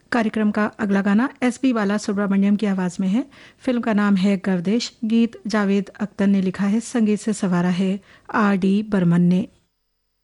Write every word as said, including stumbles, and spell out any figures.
कार्यक्रम का अगला गाना एस पी बाला सुब्रमण्यम की आवाज में है। फिल्म का नाम है गर्दिश। गीत जावेद अख्तर ने लिखा है, संगीत से सवारा है आर डी बर्मन ने।